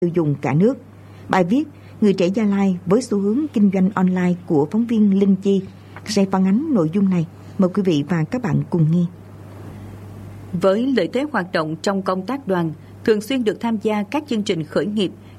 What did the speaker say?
tiêu dùng cả nước. Bài viết Người trẻ Gia Lai với xu hướng kinh doanh online của phóng viên Linh Chi sẽ phản ánh nội dung này. Mời quý vị và các bạn cùng nghe. Với lợi thế hoạt động trong công tác đoàn, thường xuyên được tham gia các chương trình khởi nghiệp,